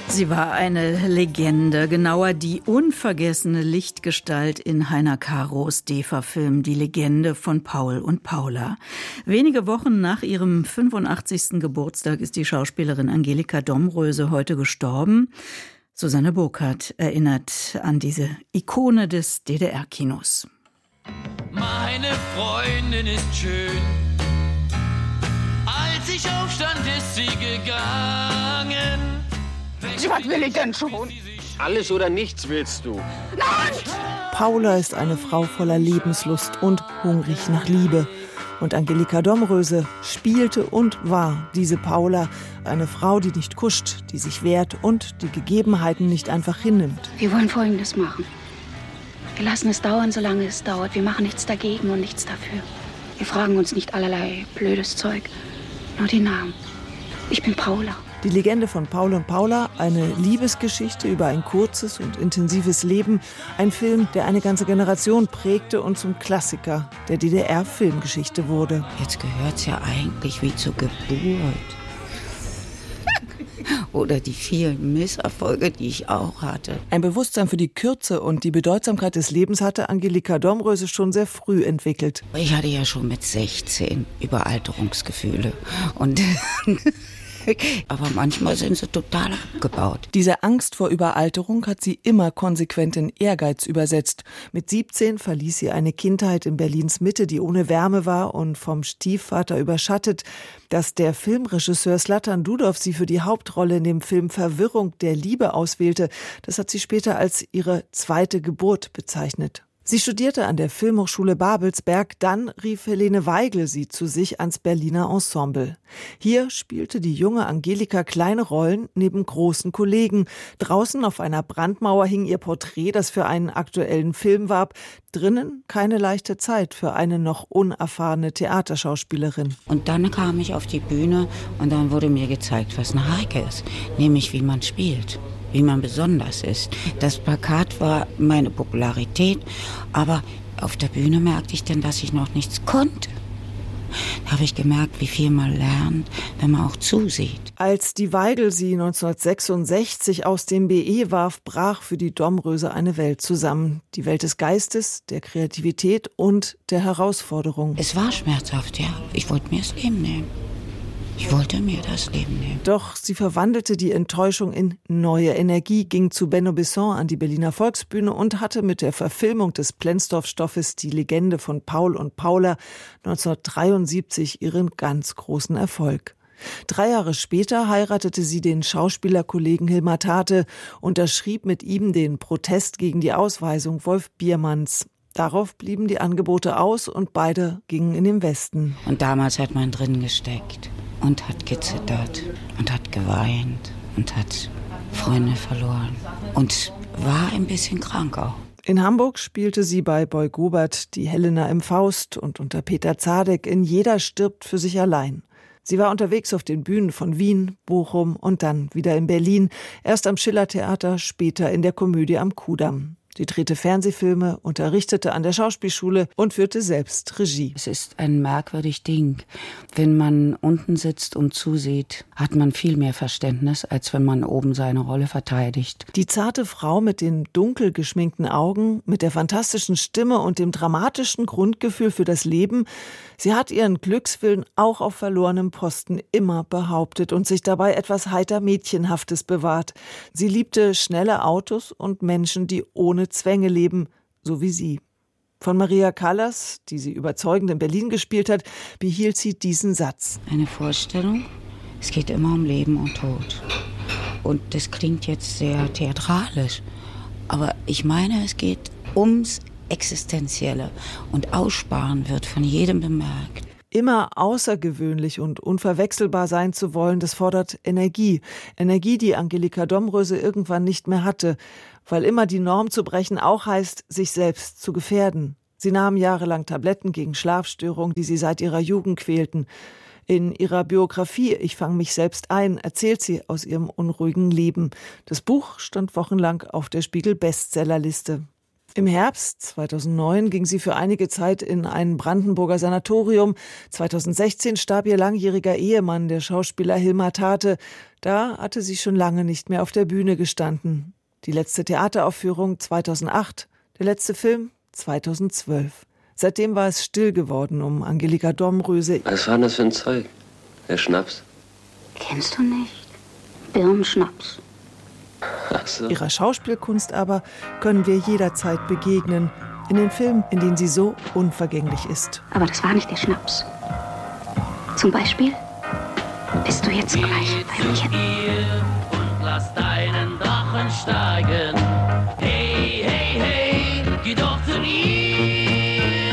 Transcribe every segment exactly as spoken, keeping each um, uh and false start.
Sie war eine Legende, genauer die unvergessene Lichtgestalt in Heiner Karos DEFA-Film Die Legende von Paul und Paula. Wenige Wochen nach ihrem fünfundachtzigsten Geburtstag ist die Schauspielerin Angelika Domröse heute gestorben. Susanne Burkhardt erinnert an diese Ikone des D D R-Kinos. Meine Freundin ist schön. Als ich aufstand, ist sie gegangen. Was will ich denn schon? Alles oder nichts willst du. Nein! Paula ist eine Frau voller Lebenslust und hungrig nach Liebe. Und Angelika Domröse spielte und war diese Paula. Eine Frau, die nicht kuscht, die sich wehrt und die Gegebenheiten nicht einfach hinnimmt. Wir wollen Folgendes machen. Wir lassen es dauern, solange es dauert. Wir machen nichts dagegen und nichts dafür. Wir fragen uns nicht allerlei blödes Zeug. Nur den Namen. Ich bin Paula. Die Legende von Paul und Paula, eine Liebesgeschichte über ein kurzes und intensives Leben. Ein Film, der eine ganze Generation prägte und zum Klassiker der D D R-Filmgeschichte wurde. Jetzt gehört's ja eigentlich wie zur Geburt. Oder die vielen Misserfolge, die ich auch hatte. Ein Bewusstsein für die Kürze und die Bedeutsamkeit des Lebens hatte Angelika Domröse schon sehr früh entwickelt. Ich hatte ja schon mit sechzehn Überalterungsgefühle. Und aber manchmal sind sie total abgebaut. Diese Angst vor Überalterung hat sie immer konsequent in Ehrgeiz übersetzt. Mit siebzehn verließ sie eine Kindheit in Berlins Mitte, die ohne Wärme war und vom Stiefvater überschattet. Dass der Filmregisseur Zlatan Dudow sie für die Hauptrolle in dem Film Verwirrung der Liebe auswählte, das hat sie später als ihre zweite Geburt bezeichnet. Sie studierte an der Filmhochschule Babelsberg, dann rief Helene Weigel sie zu sich ans Berliner Ensemble. Hier spielte die junge Angelika kleine Rollen neben großen Kollegen. Draußen auf einer Brandmauer hing ihr Porträt, das für einen aktuellen Film warb. Drinnen keine leichte Zeit für eine noch unerfahrene Theaterschauspielerin. Und dann kam ich auf die Bühne und dann wurde mir gezeigt, was eine Heike ist, nämlich wie man spielt. Wie man besonders ist. Das Plakat war meine Popularität, aber auf der Bühne merkte ich dann, dass ich noch nichts konnte. Da habe ich gemerkt, wie viel man lernt, wenn man auch zusieht. Als die Weigel sie neunzehnhundertsechsundsechzig aus dem B E warf, brach für die Domröse eine Welt zusammen. Die Welt des Geistes, der Kreativität und der Herausforderung. Es war schmerzhaft, ja. Ich wollte mir das Leben nehmen. Ich wollte mir das Leben nehmen. Doch sie verwandelte die Enttäuschung in neue Energie, ging zu Benno Besson an die Berliner Volksbühne und hatte mit der Verfilmung des Plenzdorf-Stoffes Die Legende von Paul und Paula neunzehnhundertdreiundsiebzig ihren ganz großen Erfolg. Drei Jahre später heiratete sie den Schauspielerkollegen Hilmar Tate, unterschrieb mit ihm den Protest gegen die Ausweisung Wolf Biermanns. Darauf blieben die Angebote aus und beide gingen in den Westen. Und damals hat man drin gesteckt und hat gezittert und hat geweint und hat Freunde verloren und war ein bisschen krank auch. In Hamburg spielte sie bei Boy Gobert die Helena im Faust und unter Peter Zadek in Jeder stirbt für sich allein. Sie war unterwegs auf den Bühnen von Wien, Bochum und dann wieder in Berlin, erst am Schillertheater, später in der Komödie am Kudamm. Sie drehte Fernsehfilme, unterrichtete an der Schauspielschule und führte selbst Regie. Es ist ein merkwürdiges Ding. Wenn man unten sitzt und zusieht, hat man viel mehr Verständnis, als wenn man oben seine Rolle verteidigt. Die zarte Frau mit den dunkel geschminkten Augen, mit der fantastischen Stimme und dem dramatischen Grundgefühl für das Leben, sie hat ihren Glückswillen auch auf verlorenem Posten immer behauptet und sich dabei etwas heiter Mädchenhaftes bewahrt. Sie liebte schnelle Autos und Menschen, die ohne Zwänge leben, so wie sie. Von Maria Callas, die sie überzeugend in Berlin gespielt hat, behielt sie diesen Satz. Eine Vorstellung, es geht immer um Leben und Tod. Und das klingt jetzt sehr theatralisch, aber ich meine, es geht ums Existenzielle und Aussparen wird von jedem bemerkt. Immer außergewöhnlich und unverwechselbar sein zu wollen, das fordert Energie. Energie, die Angelika Domröse irgendwann nicht mehr hatte, weil immer die Norm zu brechen auch heißt, sich selbst zu gefährden. Sie nahm jahrelang Tabletten gegen Schlafstörungen, die sie seit ihrer Jugend quälten. In ihrer Biografie »Ich fange mich selbst ein« erzählt sie aus ihrem unruhigen Leben. Das Buch stand wochenlang auf der Spiegel-Bestsellerliste. Im Herbst zweitausendneun ging sie für einige Zeit in ein Brandenburger Sanatorium. zweitausendsechzehn starb ihr langjähriger Ehemann, der Schauspieler Hilmar Tate. Da hatte sie schon lange nicht mehr auf der Bühne gestanden. Die letzte Theateraufführung zweitausendacht, der letzte Film zweitausendzwölf. Seitdem war es still geworden um Angelika Domröse. Was war denn das für ein Zeug? Der Schnaps? Kennst du nicht? Birnenschnaps. Ach so. Ihrer Schauspielkunst aber können wir jederzeit begegnen. In den Filmen, in denen sie so unvergänglich ist. Aber das war nicht der Schnaps. Zum Beispiel bist du jetzt gleich bei mir. Und lass deinen Drachen steigen. Hey, hey, hey, geh doch zu ihr.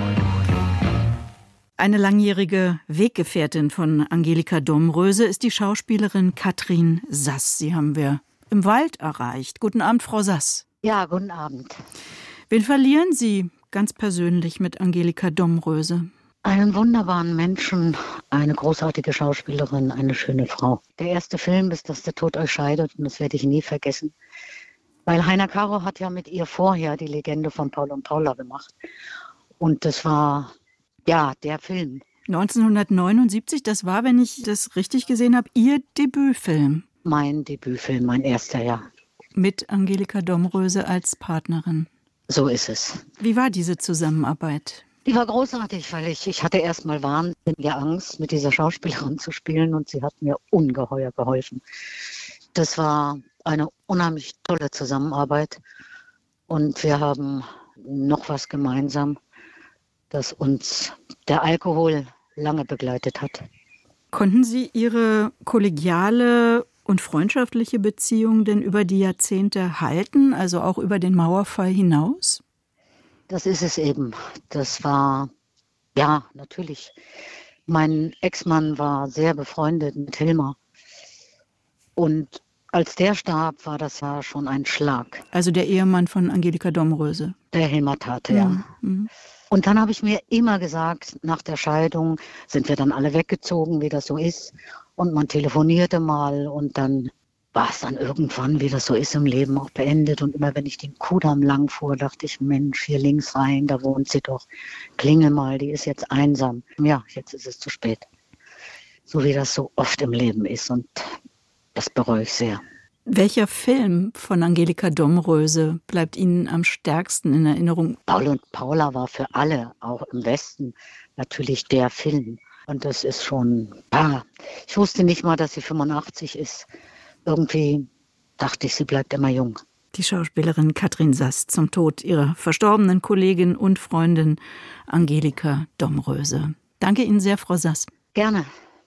Eine langjährige Weggefährtin von Angelika Domröse ist die Schauspielerin Katrin Sass. Sie haben wir im Wald erreicht. Guten Abend, Frau Sass. Ja, guten Abend. Wen verlieren Sie ganz persönlich mit Angelika Domröse? Einen wunderbaren Menschen, eine großartige Schauspielerin, eine schöne Frau. Der erste Film ist, dass der Tod euch scheidet, und das werde ich nie vergessen. Weil Heiner Caro hat ja mit ihr vorher die Legende von Paul und Paula gemacht. Und das war, ja, der Film. neunzehnhundertneunundsiebzig, das war, wenn ich das richtig gesehen habe, Ihr Debütfilm. Mein Debütfilm, mein erster, ja. Mit Angelika Domröse als Partnerin. So ist es. Wie war diese Zusammenarbeit? Die war großartig, weil ich, ich hatte erst mal wahnsinnige Angst, mit dieser Schauspielerin zu spielen, und sie hat mir ungeheuer geholfen. Das war eine unheimlich tolle Zusammenarbeit, und wir haben noch was gemeinsam, das uns der Alkohol lange begleitet hat. Konnten Sie Ihre kollegiale und freundschaftliche Beziehung denn über die Jahrzehnte halten, also auch über den Mauerfall hinaus? Das ist es eben. Das war, ja, natürlich. Mein Ex-Mann war sehr befreundet mit Hilmar. Und als der starb, war das ja schon ein Schlag. Also der Ehemann von Angelika Domröse? Der Hilmar Tate, ja. Mhm. Und dann habe ich mir immer gesagt, nach der Scheidung sind wir dann alle weggezogen, wie das so ist. Und man telefonierte mal, und dann war es dann irgendwann, wie das so ist im Leben, auch beendet. Und immer wenn ich den Kudamm lang fuhr, dachte ich, Mensch, hier links rein, da wohnt sie doch. Klingel mal, die ist jetzt einsam. Ja, jetzt ist es zu spät. So wie das so oft im Leben ist, und das bereue ich sehr. Welcher Film von Angelika Domröse bleibt Ihnen am stärksten in Erinnerung? Paul und Paula war für alle, auch im Westen, natürlich der Film. Und das ist schon, ah, ich wusste nicht mal, dass sie fünfundachtzig ist. Irgendwie dachte ich, sie bleibt immer jung. Die Schauspielerin Katrin Sass zum Tod ihrer verstorbenen Kollegin und Freundin Angelika Domröse. Danke Ihnen sehr, Frau Sass. Gerne.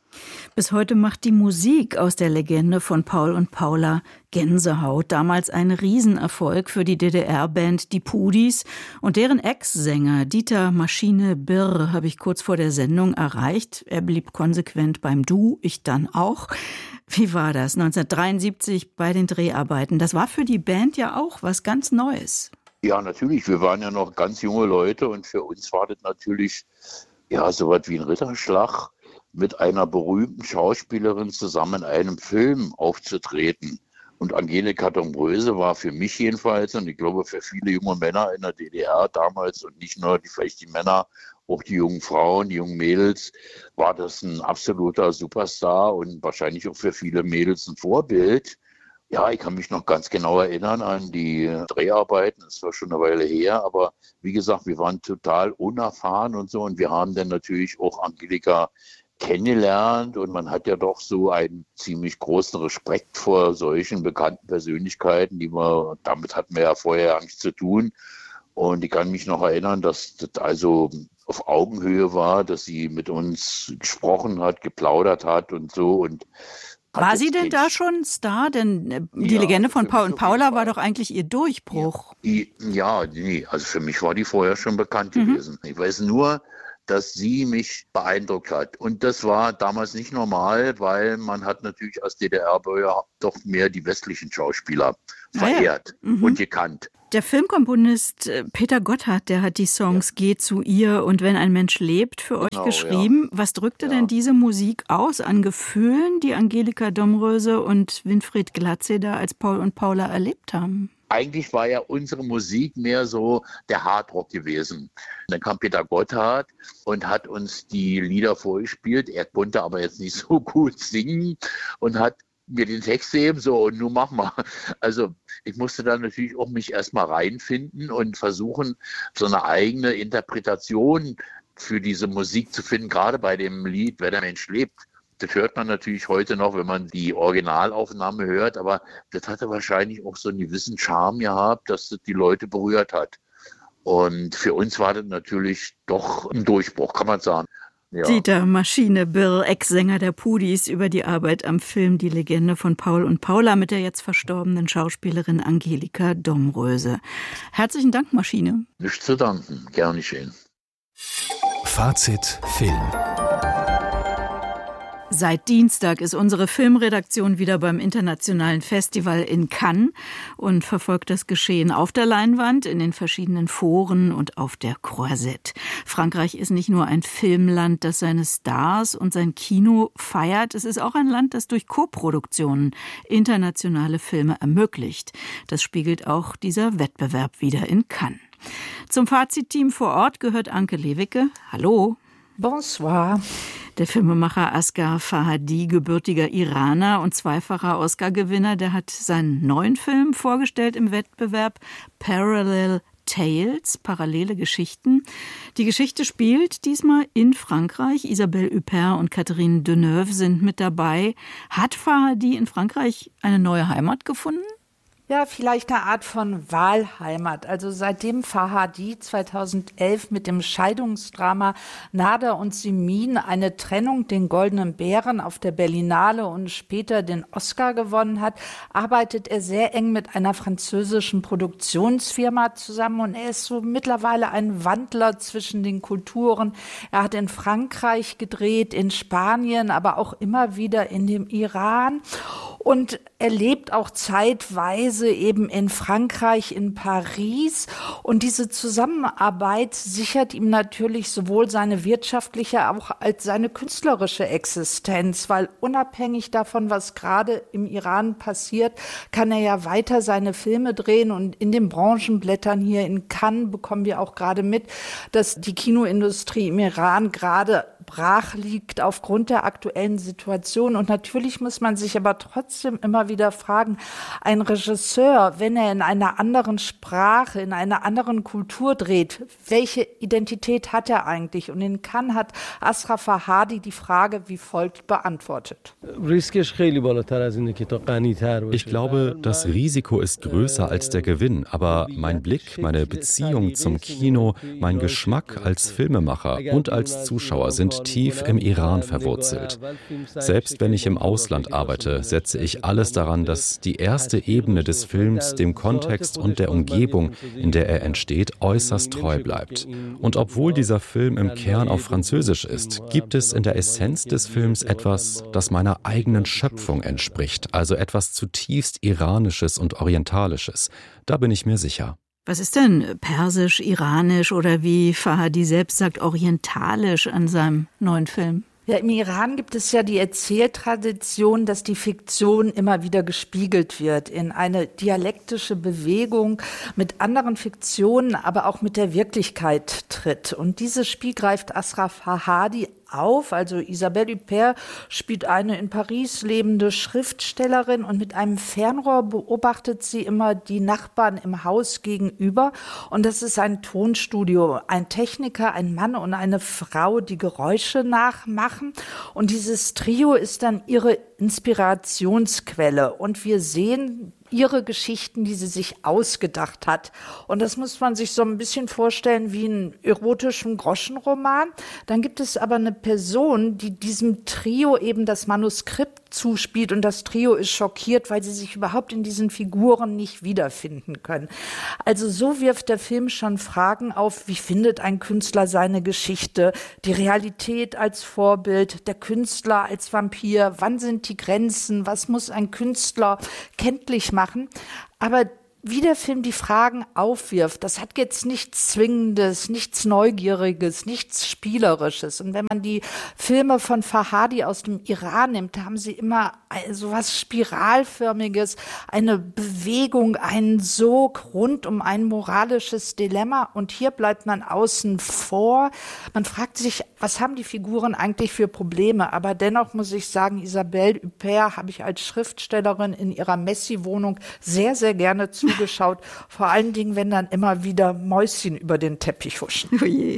Bis heute macht die Musik aus der Legende von Paul und Paula Gänsehaut. Damals ein Riesenerfolg für die D D R-Band Die Pudis. Und deren Ex-Sänger Dieter Maschine Birr habe ich kurz vor der Sendung erreicht. Er blieb konsequent beim Du, ich dann auch. Wie war das neunzehnhundertdreiundsiebzig bei den Dreharbeiten? Das war für die Band ja auch was ganz Neues. Ja, natürlich. Wir waren ja noch ganz junge Leute, und für uns war das natürlich ja so was wie ein Ritterschlag, mit einer berühmten Schauspielerin zusammen in einem Film aufzutreten. Und Angelika Domröse war für mich jedenfalls, und ich glaube für viele junge Männer in der D D R damals, und nicht nur die, vielleicht die Männer, auch die jungen Frauen, die jungen Mädels, war das ein absoluter Superstar und wahrscheinlich auch für viele Mädels ein Vorbild. Ja, ich kann mich noch ganz genau erinnern an die Dreharbeiten, das war schon eine Weile her, aber wie gesagt, wir waren total unerfahren und so, und wir haben dann natürlich auch Angelika kennengelernt, und man hat ja doch so einen ziemlich großen Respekt vor solchen bekannten Persönlichkeiten, die wir, damit hatten wir ja vorher nichts zu tun. Und ich kann mich noch erinnern, dass das also auf Augenhöhe war, dass sie mit uns gesprochen hat, geplaudert hat und so. Und war sie denn da schon Star? Denn die ja, Legende von Paul und Paula war doch eigentlich ihr Durchbruch. Ja, ja, nee, also für mich war die vorher schon bekannt Mhm. gewesen. Ich weiß nur, dass sie mich beeindruckt hat. Und das war damals nicht normal, weil man hat natürlich als D D R-Bürger doch mehr die westlichen Schauspieler verehrt ah ja. mhm. und gekannt. Der Filmkomponist Peter Gotthard, der hat die Songs ja. Geh zu ihr und Wenn ein Mensch lebt für euch Genau, geschrieben. ja. Was drückte Ja. denn diese Musik aus an Gefühlen, die Angelika Domröse und Winfried Glatze da als Paul und Paula erlebt haben? Eigentlich war ja unsere Musik mehr so der Hardrock gewesen. Dann kam Peter Gotthard und hat uns die Lieder vorgespielt. Er konnte aber jetzt nicht so gut singen und hat mir den Text gegeben, so, und nun mach mal. Also ich musste dann natürlich auch mich erstmal reinfinden und versuchen, so eine eigene Interpretation für diese Musik zu finden, gerade bei dem Lied Wer der Mensch lebt. Das hört man natürlich heute noch, wenn man die Originalaufnahme hört, aber das hatte wahrscheinlich auch so einen gewissen Charme gehabt, dass das die Leute berührt hat. Und für uns war das natürlich doch ein Durchbruch, kann man sagen. Ja. Dieter Maschine Birl, Ex-Sänger der Pudis, über die Arbeit am Film Die Legende von Paul und Paula mit der jetzt verstorbenen Schauspielerin Angelika Domröse. Herzlichen Dank, Maschine. Nicht zu danken, gern geschehen. Fazit Film. Seit Dienstag ist unsere Filmredaktion wieder beim internationalen Festival in Cannes und verfolgt das Geschehen auf der Leinwand, in den verschiedenen Foren und auf der Croisette. Frankreich ist nicht nur ein Filmland, das seine Stars und sein Kino feiert, es ist auch ein Land, das durch Koproduktionen internationale Filme ermöglicht. Das spiegelt auch dieser Wettbewerb wieder in Cannes. Zum Fazitteam vor Ort gehört Anke Lewicke. Hallo. Bonsoir. Der Filmemacher Asghar Farhadi, gebürtiger Iraner und zweifacher Oscar-Gewinner, der hat seinen neuen Film vorgestellt im Wettbewerb Parallel Tales, parallele Geschichten. Die Geschichte spielt diesmal in Frankreich. Isabelle Huppert und Catherine Deneuve sind mit dabei. Hat Farhadi in Frankreich eine neue Heimat gefunden? Ja, vielleicht eine Art von Wahlheimat. Also seitdem Farhadi zweitausendelf mit dem Scheidungsdrama Nada und Simin eine Trennung, den Goldenen Bären auf der Berlinale und später den Oscar gewonnen hat, arbeitet er sehr eng mit einer französischen Produktionsfirma zusammen und er ist so mittlerweile ein Wandler zwischen den Kulturen. Er hat in Frankreich gedreht, in Spanien, aber auch immer wieder in dem Iran und er lebt auch zeitweise eben in Frankreich, in Paris. Und diese Zusammenarbeit sichert ihm natürlich sowohl seine wirtschaftliche auch als seine künstlerische Existenz, weil unabhängig davon, was gerade im Iran passiert, kann er ja weiter seine Filme drehen. Und in den Branchenblättern hier in Cannes bekommen wir auch gerade mit, dass die Kinoindustrie im Iran gerade brach liegt aufgrund der aktuellen Situation. Und natürlich muss man sich aber trotzdem immer wieder fragen, ein Regisseur, wenn er in einer anderen Sprache, in einer anderen Kultur dreht, welche Identität hat er eigentlich? Und in Cannes hat Asghar Farhadi die Frage wie folgt beantwortet. Ich glaube, das Risiko ist größer als der Gewinn, aber mein Blick, meine Beziehung zum Kino, mein Geschmack als Filmemacher und als Zuschauer sind tief im Iran verwurzelt. Selbst wenn ich im Ausland arbeite, setze ich alles daran, dass die erste Ebene des Films dem Kontext und der Umgebung, in der er entsteht, äußerst treu bleibt. Und obwohl dieser Film im Kern auf Französisch ist, gibt es in der Essenz des Films etwas, das meiner eigenen Schöpfung entspricht, also etwas zutiefst Iranisches und Orientalisches. Da bin ich mir sicher. Was ist denn persisch, iranisch oder wie Farhadi selbst sagt, orientalisch an seinem neuen Film? Ja, im Iran gibt es ja die Erzähltradition, dass die Fiktion immer wieder gespiegelt wird in eine dialektische Bewegung mit anderen Fiktionen, aber auch mit der Wirklichkeit tritt. Und dieses Spiel greift Asghar Farhadi auf. Also Isabelle Huppert spielt eine in Paris lebende Schriftstellerin und mit einem Fernrohr beobachtet sie immer die Nachbarn im Haus gegenüber. Und das ist ein Tonstudio, ein Techniker, ein Mann und eine Frau, die Geräusche nachmachen. Und dieses Trio ist dann ihre Inspirationsquelle. Und wir sehen ihre Geschichten, die sie sich ausgedacht hat. Und das muss man sich so ein bisschen vorstellen wie einen erotischen Groschenroman. Dann gibt es aber eine Person, die diesem Trio eben das Manuskript zuspielt und das Trio ist schockiert, weil sie sich überhaupt in diesen Figuren nicht wiederfinden können. Also so wirft der Film schon Fragen auf, wie findet ein Künstler seine Geschichte, die Realität als Vorbild, der Künstler als Vampir, wann sind die Grenzen, was muss ein Künstler kenntlich machen. Aber wie der Film die Fragen aufwirft, das hat jetzt nichts Zwingendes, nichts Neugieriges, nichts Spielerisches. Und wenn man die Filme von Farhadi aus dem Iran nimmt, da haben sie immer so was Spiralförmiges, eine Bewegung, einen Sog rund um ein moralisches Dilemma. Und hier bleibt man außen vor. Man fragt sich, was haben die Figuren eigentlich für Probleme? Aber dennoch muss ich sagen, Isabelle Huppert habe ich als Schriftstellerin in ihrer Messi-Wohnung sehr, sehr gerne zugeschaut. Vor allen Dingen, wenn dann immer wieder Mäuschen über den Teppich huschen. Oh je.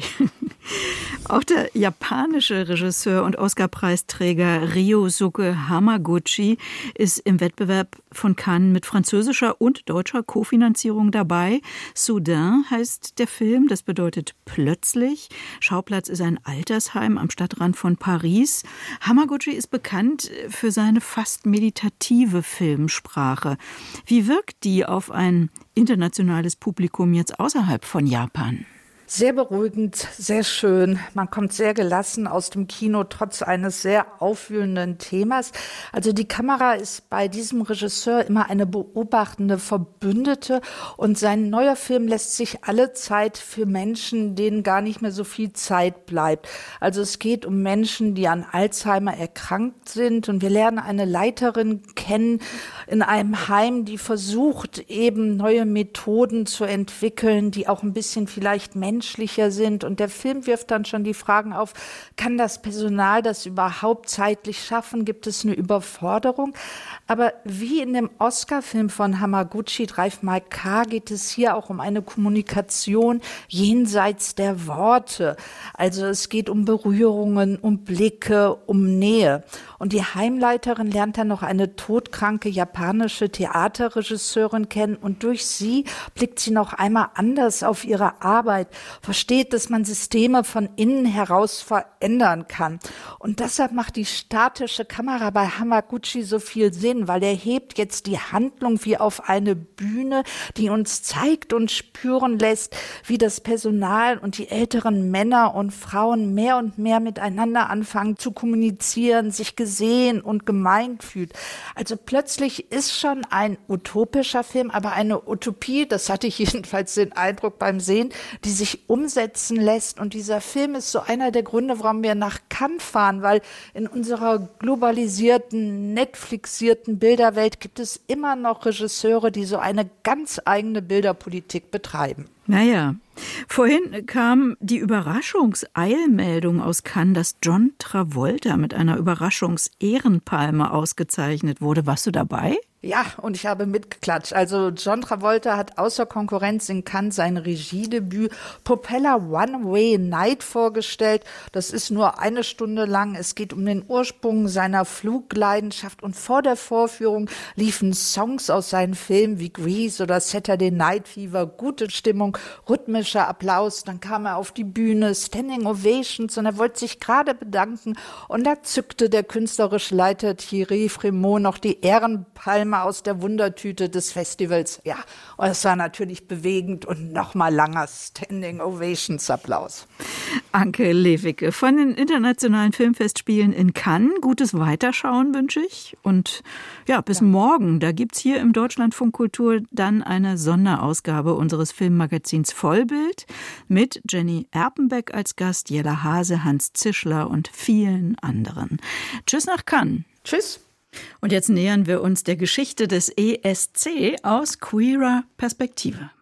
Auch der japanische Regisseur und Oscar-Preisträger Ryosuke Hamaguchi ist im Wettbewerb von Cannes mit französischer und deutscher Kofinanzierung dabei. Soudain heißt der Film, das bedeutet plötzlich. Schauplatz ist ein Altersheim am Stadtrand von Paris. Hamaguchi ist bekannt für seine fast meditative Filmsprache. Wie wirkt die auf ein internationales Publikum jetzt außerhalb von Japan? Sehr beruhigend, sehr schön. Man kommt sehr gelassen aus dem Kino, trotz eines sehr aufwühlenden Themas. Also die Kamera ist bei diesem Regisseur immer eine beobachtende Verbündete und sein neuer Film lässt sich alle Zeit für Menschen, denen gar nicht mehr so viel Zeit bleibt. Also es geht um Menschen, die an Alzheimer erkrankt sind und wir lernen eine Leiterin kennen in einem Heim, die versucht, eben neue Methoden zu entwickeln, die auch ein bisschen vielleicht Menschen menschlicher sind. Und der Film wirft dann schon die Fragen auf, kann das Personal das überhaupt zeitlich schaffen? Gibt es eine Überforderung? Aber wie in dem Oscar-Film von Hamaguchi, Drive My Car, geht es hier auch um eine Kommunikation jenseits der Worte. Also es geht um Berührungen, um Blicke, um Nähe. Und die Heimleiterin lernt dann noch eine todkranke japanische Theaterregisseurin kennen und durch sie blickt sie noch einmal anders auf ihre Arbeit, versteht, dass man Systeme von innen heraus verändern kann. Und deshalb macht die statische Kamera bei Hamaguchi so viel Sinn, weil er hebt jetzt die Handlung wie auf eine Bühne, die uns zeigt und spüren lässt, wie das Personal und die älteren Männer und Frauen mehr und mehr miteinander anfangen zu kommunizieren, sich gesehen und gemeint fühlt. Also plötzlich ist schon ein utopischer Film, aber eine Utopie, das hatte ich jedenfalls den Eindruck beim Sehen, die sich umsetzen lässt. Und dieser Film ist so einer der Gründe, warum wir nach Cannes fahren, weil in unserer globalisierten, Netflixierten Bilderwelt gibt es immer noch Regisseure, die so eine ganz eigene Bilderpolitik betreiben. Naja, vorhin kam die Überraschungseilmeldung aus Cannes, dass John Travolta mit einer Überraschungsehrenpalme ausgezeichnet wurde. Warst du dabei? Ja, und ich habe mitgeklatscht. Also John Travolta hat außer Konkurrenz in Cannes sein Regiedebüt Propeller One-Way Night vorgestellt. Das ist nur eine Stunde lang. Es geht um den Ursprung seiner Flugleidenschaft. Und vor der Vorführung liefen Songs aus seinen Filmen wie Grease oder Saturday Night Fever. Gute Stimmung, rhythmischer Applaus. Dann kam er auf die Bühne, Standing Ovations und er wollte sich gerade bedanken. Und da zückte der künstlerische Leiter Thierry Frémaux noch die Ehrenpalme aus der Wundertüte des Festivals. Ja, und es war natürlich bewegend und nochmal langer Standing Ovations Applaus. Anke Lewicke von den Internationalen Filmfestspielen in Cannes. Gutes Weiterschauen wünsche ich. Und ja, bis ja. morgen. Da gibt es hier im Deutschlandfunk Kultur dann eine Sonderausgabe unseres Filmmagazins Vollbild mit Jenny Erpenbeck als Gast, Jella Hase, Hans Zischler und vielen anderen. Tschüss nach Cannes. Tschüss. Und jetzt nähern wir uns der Geschichte des E S C aus queerer Perspektive.